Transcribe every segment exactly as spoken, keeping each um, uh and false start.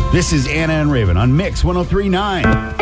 This is Anna and Raven on Mix one oh three point nine.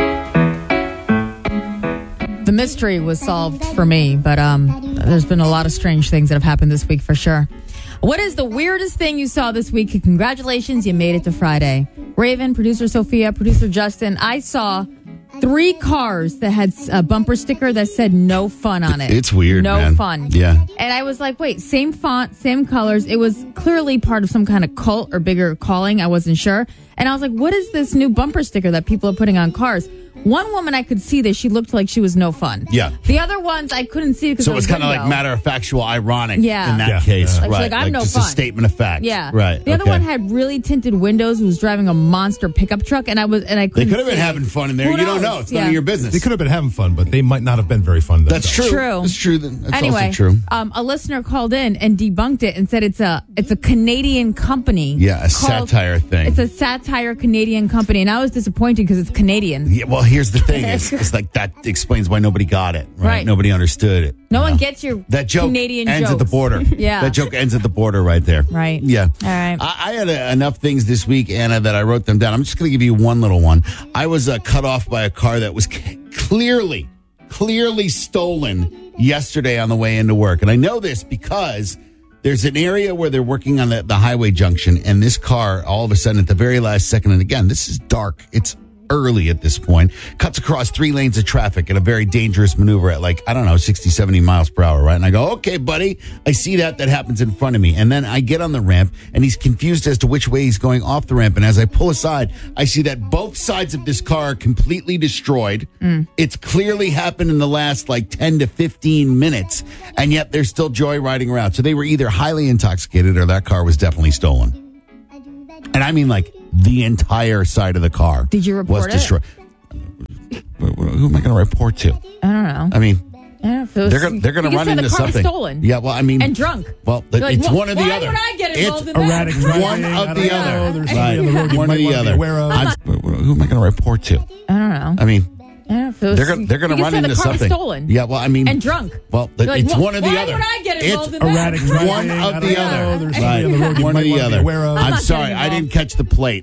The mystery was solved for me, but um, there's been a lot of strange things that have happened this week for sure. What is the weirdest thing you saw this week? Congratulations, you made it to Friday. Raven, producer Sophia, producer Justin, I saw three cars that had a bumper sticker that said no fun on it. It's weird, No man. fun. Yeah. And I was like, wait, same font, same colors. It was clearly part of some kind of cult or bigger calling. I wasn't sure. And I was like, what is this new bumper sticker that people are putting on cars? One woman, I could see that she looked like she was no fun. Yeah. The other ones, I couldn't see because So it was kind of like matter of factual ironic Yeah. in that Yeah. case. Like, right. like, I'm no just fun. a statement of fact. Yeah. Right. The other okay. one had really tinted windows. Who was driving a monster pickup truck, and I was and I They couldn't could have been see. having fun in there. Who You don't knows? know. It's Yeah. none of your business. They could have been having fun, but they might not have been very fun themselves. That's true. True. That's true. That's Anyway, also true. Um, a listener called in and debunked it and said it's a it's a Canadian company. Yeah, a called- satire thing. It's a satire Canadian company, and I was disappointed because it's Canadian. Yeah, well, here's the thing. It's, it's like that explains why nobody got it. Right. Right. Nobody understood it. No you one know? gets your That joke Canadian ends at the jokes. border. Yeah. That joke ends at the border right there. Right. Yeah. All right. I, I had a, enough things this week, Anna, that I wrote them down. I'm just going to give you one little one. I was uh, cut off by a car that was c- clearly, clearly stolen yesterday on the way into work. And I know this because there's an area where they're working on the, the highway junction, and this car, all of a sudden, at the very last second, and again, this is dark. It's early at this point, cuts across three lanes of traffic in a very dangerous maneuver at like, I don't know, sixty, seventy miles per hour, right? And I go, okay, buddy, I see that. That happens in front of me. And then I get on the ramp, and he's confused as to which way he's going off the ramp. And as I pull aside, I see that both sides of this car are completely destroyed. Mm. It's clearly happened in the last like ten to fifteen minutes, and yet they're still joyriding around. So they were either highly intoxicated or that car was definitely stolen. And I mean like the entire side of the car. Did you report was it? destroyed. Who am I going to report to? I don't know. I mean, I don't know if it was, they're going they're going to you run said into the car something. Was stolen. Yeah, well, I mean, and drunk. Well, You're like, it's well, one or the why other. would I get involved it's in that? erratic driving. one of I the don't other. know. There's Right. something on the road you One or might the want to be other. aware of. I'm- who am I going to report to? I don't know. I mean, I don't know if it was, they're going they're going to you run said into the car something. Was stolen. Yeah, well, I mean, and drunk. Well, You're like, it's well, one or the why other. would I get involved It's in that? erratic driving. one I of don't the know. other. There's Right. something on the road you One might or the want to be other. aware of. I'm not sorry, getting I involved. didn't catch the plate.